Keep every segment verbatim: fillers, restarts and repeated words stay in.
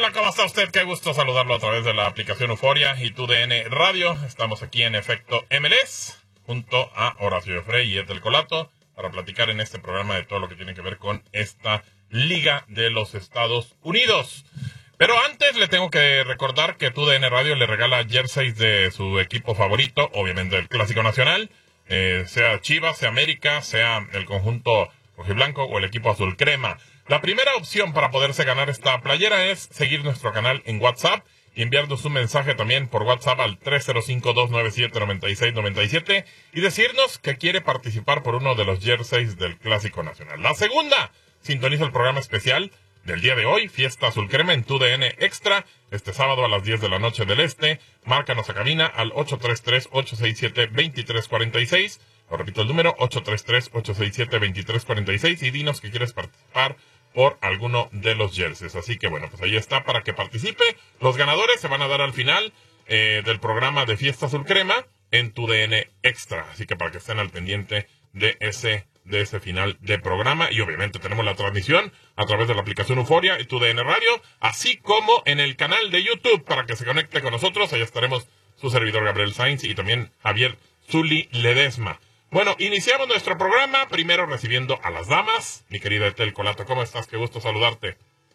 Hola, ¿cómo está usted? Qué gusto saludarlo a través de la aplicación Euforia y tu D N Radio. Estamos aquí en Efecto M L S, junto a Horacio Joffre y Ethel Colato, para platicar en este programa de todo lo que tiene que ver con esta Liga de los Estados Unidos. Pero antes le tengo que recordar que tu D N Radio le regala jerseys de su equipo favorito, obviamente el Clásico Nacional, eh, sea Chivas, sea América, sea el conjunto rojiblanco o el equipo azul crema. La primera opción para poderse ganar esta playera es seguir nuestro canal en WhatsApp y enviarnos un mensaje también por WhatsApp al tres cero cinco, dos nueve siete, nueve seis nueve siete y decirnos que quiere participar por uno de los jerseys del Clásico Nacional. La segunda, sintoniza el programa especial del día de hoy, Fiesta Azul Crema en tu D N Extra, este sábado a las diez de la noche del Este. Márcanos a cabina al ocho tres tres, ocho seis siete, dos tres cuatro seis. Lo repito el número, ocho tres tres, ocho seis siete, dos tres cuatro seis, y dinos que quieres participar por alguno de los jerseys. Así que bueno, pues ahí está para que participe. Los ganadores se van a dar al final eh, del programa de Fiesta Azul Crema en tu D N Extra. Así que para que estén al pendiente de ese de ese final de programa. Y obviamente tenemos la transmisión a través de la aplicación Euforia y tu D N Radio, así como en el canal de YouTube para que se conecte con nosotros. Allá estaremos su servidor Gabriel Sainz y también Javier Zuli Ledesma. Bueno, iniciamos nuestro programa, primero recibiendo a las damas. Mi querida Ethel Colato, ¿cómo estás? Qué gusto saludarte.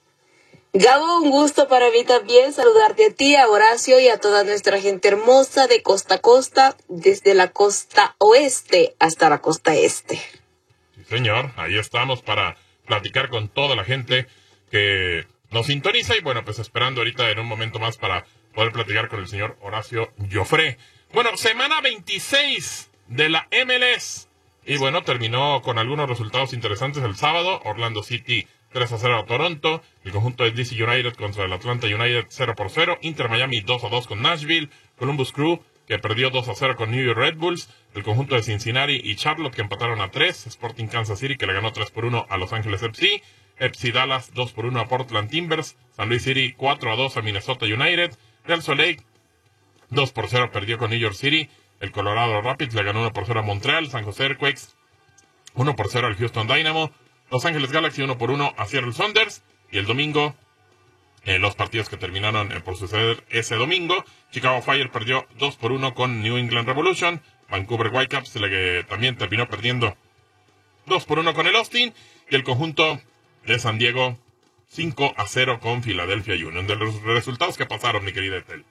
Gabo, un gusto para mí también saludarte a ti, a Horacio y a toda nuestra gente hermosa de costa a costa, desde la costa oeste hasta la costa este. Sí, señor, ahí estamos para platicar con toda la gente que nos sintoniza y bueno, pues esperando ahorita en un momento más para poder platicar con el señor Horacio Joffre. Bueno, semana veintiséis de la M L S. Y bueno, terminó con algunos resultados interesantes el sábado. Orlando City tres a cero a Toronto. El conjunto de D C United contra el Atlanta United cero por cero. Inter Miami dos a dos con Nashville. Columbus Crew que perdió dos a cero con New York Red Bulls. El conjunto de Cincinnati y Charlotte que empataron a tres. Sporting Kansas City que le ganó tres por uno a Los Ángeles F C. F C Dallas dos por uno a Portland Timbers. San Luis City cuatro a dos a Minnesota United. Real Salt Lake dos por cero perdió con New York City. El Colorado Rapids le ganó uno por cero a Montreal. San Jose Earthquakes uno por cero al Houston Dynamo. Los Ángeles Galaxy uno por uno a Seattle Sounders. Y el domingo, eh, los partidos que terminaron eh, por suceder ese domingo. Chicago Fire perdió dos por uno con New England Revolution. Vancouver Whitecaps le, también terminó perdiendo dos por uno con el Austin. Y el conjunto de San Diego cinco a cero con Philadelphia Union. De los resultados que pasaron, mi querida Ethel.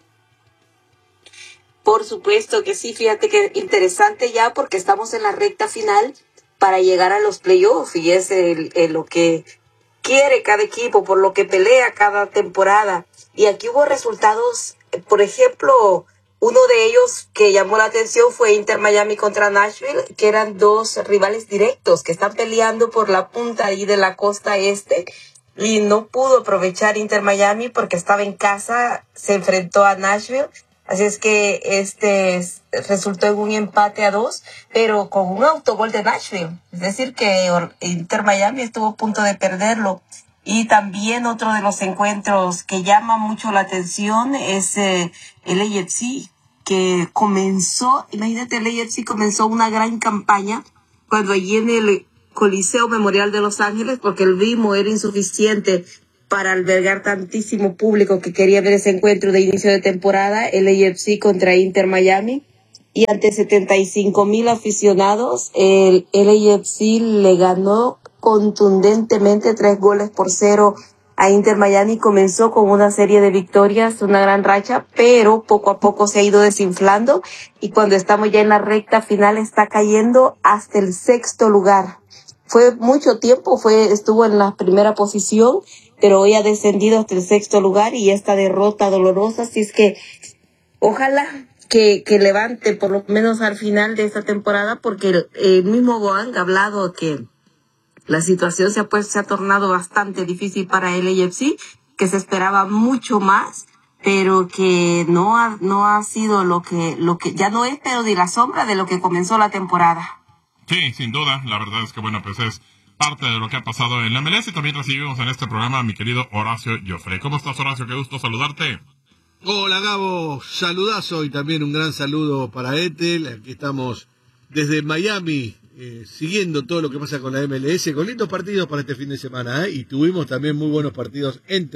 Por supuesto que sí, fíjate que interesante ya porque estamos en la recta final para llegar a los playoffs y es el, el, lo que quiere cada equipo, por lo que pelea cada temporada. Y aquí hubo resultados, por ejemplo, uno de ellos que llamó la atención fue Inter Miami contra Nashville, que eran dos rivales directos que están peleando por la punta ahí de la costa este. Y no pudo aprovechar Inter Miami porque estaba en casa, se enfrentó a Nashville. Así es que este resultó en un empate a dos, pero con un autogol de Nashville. Es decir, que Inter Miami estuvo a punto de perderlo. Y también otro de los encuentros que llama mucho la atención es eh, el A F C, que comenzó, imagínate, el A F C comenzó una gran campaña cuando allí en el Coliseo Memorial de Los Ángeles, porque el ritmo era insuficiente para albergar tantísimo público que quería ver ese encuentro de inicio de temporada, el A F C contra Inter Miami, y ante setenta y cinco mil aficionados, el, el A F C le ganó contundentemente tres goles por cero a Inter Miami. Comenzó con una serie de victorias, una gran racha, pero poco a poco se ha ido desinflando, y cuando estamos ya en la recta final está cayendo hasta el sexto lugar. Fue mucho tiempo, fue estuvo en la primera posición, pero hoy ha descendido hasta el sexto lugar y esta derrota dolorosa. Así es que ojalá que, que levante por lo menos al final de esta temporada, porque el, el mismo Boang ha hablado que la situación se ha, pues, se ha tornado bastante difícil para el A F C, que se esperaba mucho más, pero que no ha, no ha sido lo que, lo que, ya no es pero ni la sombra de lo que comenzó la temporada. Sí, sin duda, la verdad es que bueno, pues es parte de lo que ha pasado en la M L S y también recibimos en este programa a mi querido Horacio Joffre. ¿Cómo estás, Horacio? Qué gusto saludarte. Hola, Gabo, saludazo y también un gran saludo para Ethel. Aquí estamos desde Miami, eh, siguiendo todo lo que pasa con la M L S, con lindos partidos para este fin de semana, ¿eh? Y tuvimos también muy buenos partidos entre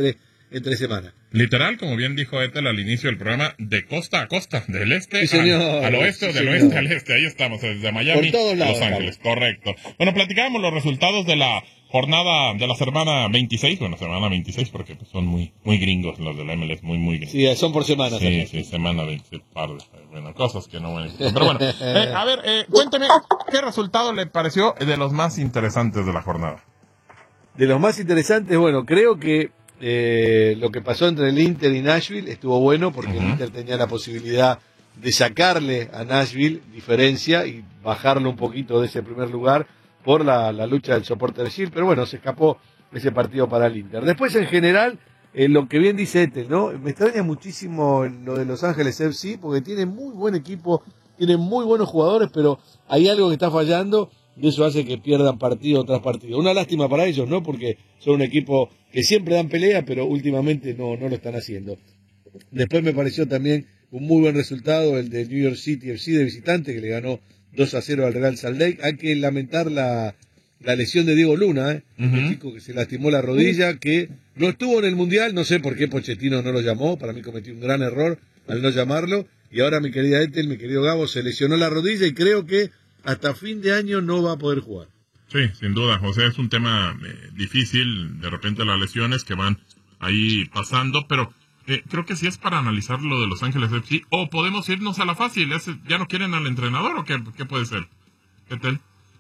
entre semana. Literal, como bien dijo Ethel al inicio del programa, de costa a costa, del este sí, señor, al, al oeste, sí, del señor. oeste al este. Ahí estamos, desde Miami Por todos lados, Los Ángeles, correcto. Bueno, platicábamos los resultados de la jornada de la semana veintiséis, bueno, semana veintiséis, porque pues, son muy muy gringos los de la M L S, muy, muy gringos. Sí, son por semana. Sí, sí, sí, semana veintiséis, par de, bueno, cosas que no van a existir. Pero bueno, eh, a ver, eh, cuénteme, ¿qué resultado le pareció de los más interesantes de la jornada? De los más interesantes, bueno, creo que eh, lo que pasó entre el Inter y Nashville estuvo bueno, porque uh-huh. el Inter tenía la posibilidad de sacarle a Nashville diferencia y bajarlo un poquito de ese primer lugar por la, la lucha del soporte de Shield, pero bueno, se escapó ese partido para el Inter. Después, en general, eh, lo que bien dice Ethel, ¿no? Me extraña muchísimo lo de Los Ángeles F C, porque tiene muy buen equipo, tiene muy buenos jugadores, pero hay algo que está fallando y eso hace que pierdan partido tras partido. Una lástima para ellos, ¿no? Porque son un equipo que siempre dan pelea, pero últimamente no, no lo están haciendo. Después me pareció también un muy buen resultado el de New York City F C de visitante, que le ganó dos a cero al Real Salt Lake. Hay que lamentar la, la lesión de Diego Luna, ¿eh? Uh-huh. El chico que se lastimó la rodilla, que no estuvo en el Mundial, no sé por qué Pochettino no lo llamó, para mí cometió un gran error al no llamarlo, y ahora mi querida Ethel, mi querido Gabo, se lesionó la rodilla y creo que hasta fin de año no va a poder jugar. Sí, sin duda, José, es un tema eh, difícil, de repente las lesiones que van ahí pasando, pero Eh, creo que sí es para analizar lo de Los Ángeles F C, o podemos irnos a la fácil. ¿Es, ¿Ya no quieren al entrenador o qué, qué puede ser? ¿Qué tal?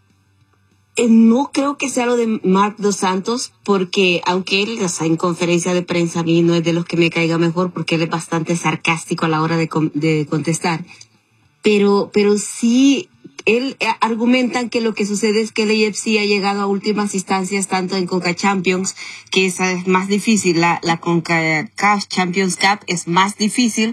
Eh, no creo que sea lo de Marc Dos Santos, porque aunque él, o sea, en conferencia de prensa a mí no es de los que me caiga mejor, porque él es bastante sarcástico a la hora de, de contestar, pero, pero sí, él eh, argumentan que lo que sucede es que el A F C ha llegado a últimas instancias tanto en Conca Champions, que esa es más difícil, la, la CONCACAF Champions Cup es más difícil,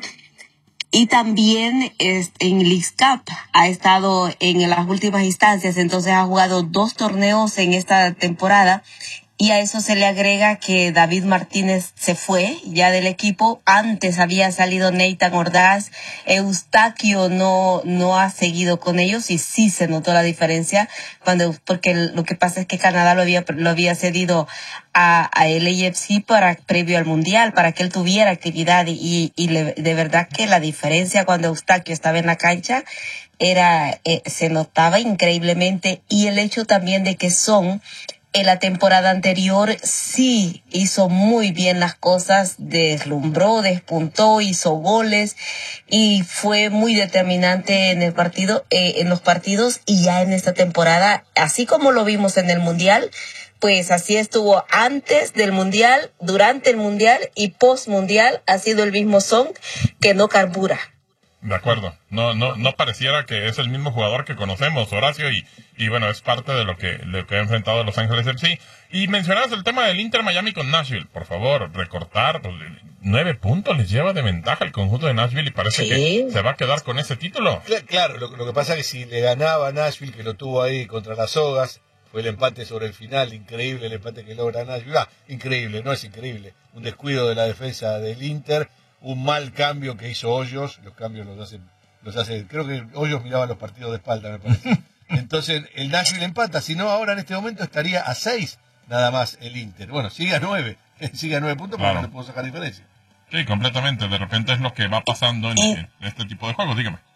y también es, en Leagues Cup ha estado en las últimas instancias, entonces ha jugado dos torneos en esta temporada. Y a eso se le agrega que David Martínez se fue ya del equipo. Antes había salido Nathan Ordaz. Eustaquio no, no ha seguido con ellos y sí se notó la diferencia cuando, porque lo que pasa es que Canadá lo había, lo había cedido a, a el A F C para, previo al Mundial, para que él tuviera actividad y, y le, de verdad que la diferencia cuando Eustaquio estaba en la cancha era, eh, se notaba increíblemente, y el hecho también de que son, en la temporada anterior sí hizo muy bien las cosas, deslumbró, despuntó, hizo goles y fue muy determinante en el partido, eh, en los partidos, y ya en esta temporada, así como lo vimos en el Mundial, pues así estuvo antes del Mundial, durante el Mundial y post Mundial, ha sido el mismo Song que no carbura. De acuerdo, no no no pareciera que es el mismo jugador que conocemos, Horacio, y, y bueno, es parte de lo que, lo que ha enfrentado Los Ángeles F C. Y mencionabas el tema del Inter Miami con Nashville, por favor, recortar, pues, nueve puntos les lleva de ventaja el conjunto de Nashville y parece sí. que se va a quedar con ese título. Claro, lo, lo que pasa es que si le ganaba a Nashville, que lo tuvo ahí contra las sogas, fue el empate sobre el final, increíble el empate que logra Nashville, ah, increíble, no es increíble, un descuido de la defensa del Inter, un mal cambio que hizo Hoyos, los cambios los hace, los hace, creo que Hoyos miraba los partidos de espalda, me parece. Entonces el Nashville empata, si no ahora en este momento estaría a seis nada más el Inter. Bueno, sigue a nueve, sigue a nueve puntos, pero claro, no le puedo sacar diferencia. Sí, completamente, de repente es lo que va pasando en, en este tipo de juegos, dígame.